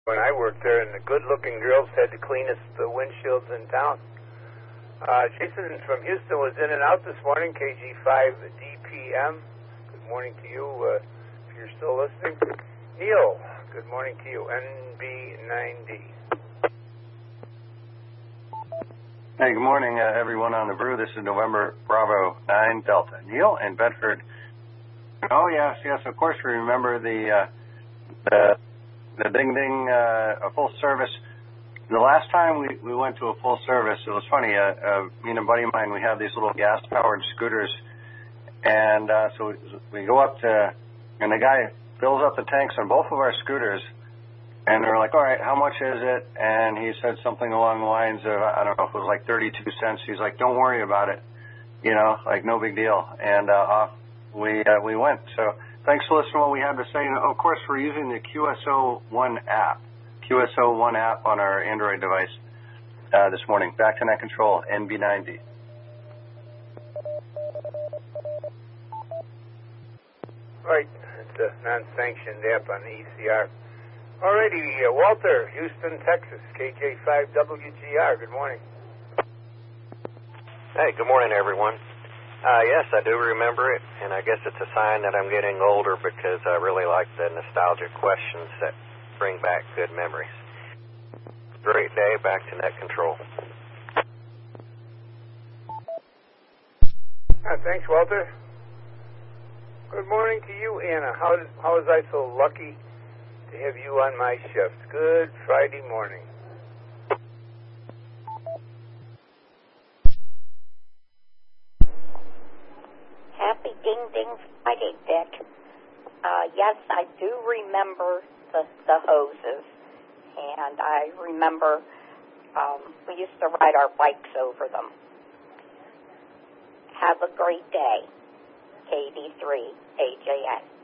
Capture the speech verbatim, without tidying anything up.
When I worked there, and the good-looking girls had the cleanest uh, windshields in town. Uh, Jason from Houston was in and out this morning, K G five D P M. Good morning to you, uh, if you're still listening. Neil, good morning to you, N B nine D. Hey, good morning, uh, everyone on the Brew. This is November Bravo nine Delta. Neil in Bedford. Oh, yes, yes, of course we remember the, uh, the, the ding ding, uh, a full service. The last time we, we went to a full service, it was funny, uh, uh, me and a buddy of mine, we have these little gas-powered scooters, and uh, so we, we go up to, and the guy fills up the tanks on both of our scooters, and we're like, all right, how much is it? And he said something along the lines of, I don't know, if it was like thirty-two cents. He's like, don't worry about it, you know, like no big deal. And uh, off we uh, we went. So thanks for listening to what we had to say. And of course, we're using the Q S O One app, Q S O One app on our Android device uh, this morning. Back to Net Control, N B nine D. Right, it's a non-sanctioned app on the E C R. Alrighty, uh, Walter, Houston, Texas, K J five W G R. Good morning. Hey, good morning, everyone. Uh, yes, I do remember it, and I guess it's a sign that I'm getting older because I really like the nostalgic questions that bring back good memories. Great day, back to Net Control. Uh, thanks, Walter. Good morning to you, Anna. How, did, how was I so lucky to have you on my shift? Good Friday morning. Happy Ding Ding Friday, Dick. Uh, yes, I do remember the, the hoses, and I remember um, we used to ride our bikes over them. Have a great day. K D three A J N.